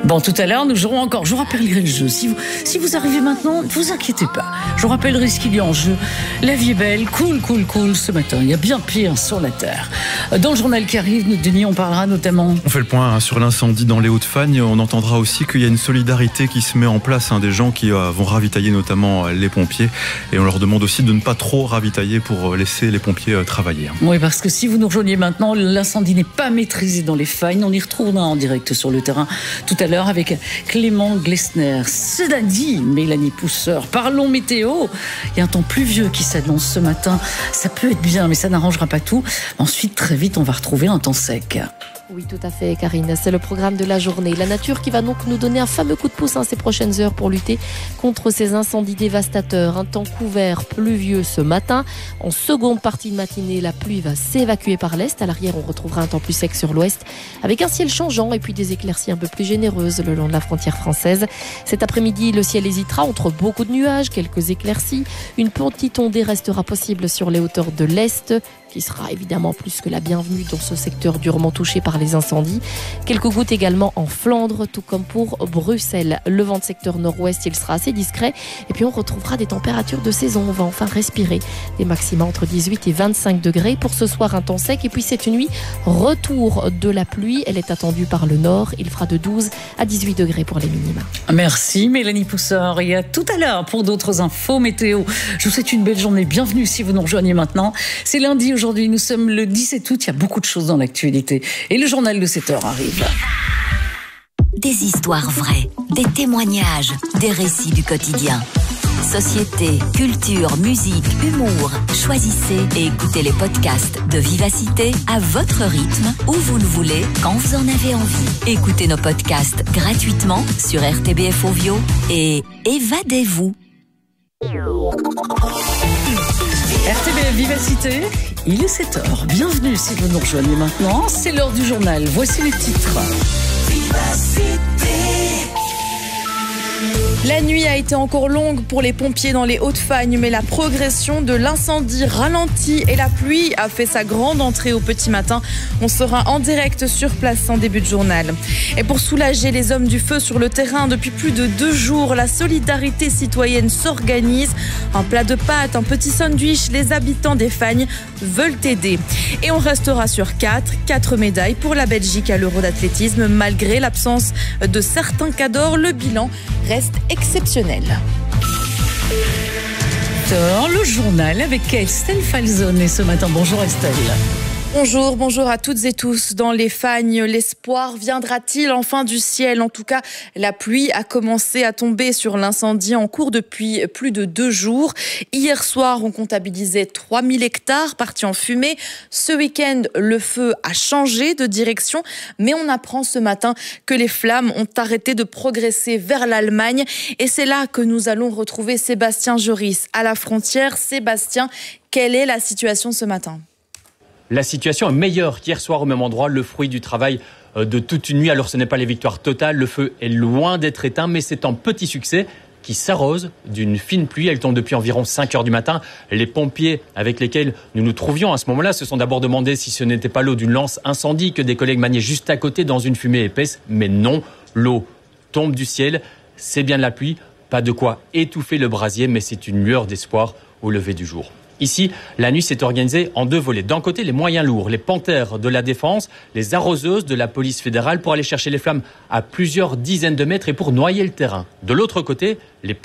Bon, tout à l'heure, nous jouerons encore. Je vous rappellerai le jeu. Si vous arrivez maintenant, ne vous inquiétez pas. Je vous rappellerai ce qu'il y a en jeu. La vie est belle, cool ce matin. Il y a bien pire sur la terre. Dans le journal qui arrive, Denis, on parlera notamment... On fait le point sur l'incendie dans les Hauts-de-Fagne. On entendra aussi qu'il y a une solidarité qui se met en place, des gens qui vont ravitailler notamment les pompiers. Et on leur demande aussi de ne pas trop ravitailler pour laisser les pompiers travailler. Oui, parce que si vous nous rejoignez maintenant, l'incendie n'est pas maîtrisé dans les Fagnes. On y retrouvera en direct sur le terrain tout à l'heure avec Clément Glessner. Cela dit, Mélanie Pousseur, parlons météo. Il y a un temps pluvieux qui s'annonce ce matin. Ça peut être bien, mais ça n'arrangera pas tout. Ensuite, très vite, on va retrouver un temps sec. Oui, tout à fait, Karine. C'est le programme de la journée. La nature qui va donc nous donner un fameux coup de pouce ces prochaines heures pour lutter contre ces incendies dévastateurs. Un temps couvert, pluvieux ce matin. En seconde partie de matinée, la pluie va s'évacuer par l'est. À l'arrière, on retrouvera un temps plus sec sur l'ouest, avec un ciel changeant et puis des éclaircies un peu plus généreuses le long de la frontière française. Cet après-midi, le ciel hésitera entre beaucoup de nuages, quelques éclaircies. Une petite ondée restera possible sur les hauteurs de l'est, qui sera évidemment plus que la bienvenue dans ce secteur durement touché par les incendies. Quelques gouttes également en Flandre, tout comme pour Bruxelles. Le vent de secteur nord-ouest, il sera assez discret. Et puis on retrouvera des températures de saison. On va enfin respirer des maxima entre 18 et 25 degrés. Pour ce soir, un temps sec. Et puis cette nuit, retour de la pluie. Elle est attendue par le nord. Il fera de 12 à 18 degrés pour les minima. Merci Mélanie Pousseur. Et à tout à l'heure pour d'autres infos météo. Je vous souhaite une belle journée. Bienvenue si vous nous rejoignez maintenant. C'est lundi. Aujourd'hui, nous sommes le 17 août, il y a beaucoup de choses dans l'actualité. Et le journal de 7h arrive. Des histoires vraies, des témoignages, des récits du quotidien. Société, culture, musique, humour. Choisissez et écoutez les podcasts de Vivacité à votre rythme, où vous le voulez, quand vous en avez envie. Écoutez nos podcasts gratuitement sur RTBF Ovio et évadez-vous. RTBF Vivacité, il est 7h. Bienvenue si vous nous rejoignez maintenant. C'est l'heure du journal. Voici les titres. Vivacité. La nuit a été encore longue pour les pompiers dans les Hauts-de-Fagne, mais la progression de l'incendie ralentit et la pluie a fait sa grande entrée au petit matin. On sera en direct sur place en début de journal. Et pour soulager les hommes du feu sur le terrain, depuis plus de 2 jours, la solidarité citoyenne s'organise. Un plat de pâtes, un petit sandwich, les habitants des Fagnes veulent aider. Et on restera sur 4 médailles pour la Belgique à l'Euro d'athlétisme. Malgré l'absence de certains cadors, le bilan reste exceptionnel. Le journal avec Estelle Falzone. Et ce matin, bonjour Estelle. Bonjour à toutes et tous. Dans les Fagnes, l'espoir viendra-t-il enfin du ciel? En tout cas, la pluie a commencé à tomber sur l'incendie en cours depuis plus de 2 jours. Hier soir, on comptabilisait 3000 hectares partis en fumée. Ce week-end, le feu a changé de direction, mais on apprend ce matin que les flammes ont arrêté de progresser vers l'Allemagne. Et c'est là que nous allons retrouver Sébastien Joris à la frontière. Sébastien, quelle est la situation ce matin ? La situation est meilleure qu'hier soir au même endroit, le fruit du travail de toute une nuit. Alors ce n'est pas les victoires totales, le feu est loin d'être éteint, mais c'est un petit succès qui s'arrose d'une fine pluie. Elle tombe depuis environ 5 heures du matin. Les pompiers avec lesquels nous nous trouvions à ce moment-là se sont d'abord demandé si ce n'était pas l'eau d'une lance incendie que des collègues maniaient juste à côté dans une fumée épaisse. Mais non, l'eau tombe du ciel, c'est bien de la pluie, pas de quoi étouffer le brasier, mais c'est une lueur d'espoir au lever du jour. Ici, la nuit s'est organisée en 2 volets. D'un côté, les moyens lourds, les panthères de la défense, les arroseuses de la police fédérale pour aller chercher les flammes à plusieurs dizaines de mètres et pour noyer le terrain. De l'autre côté, les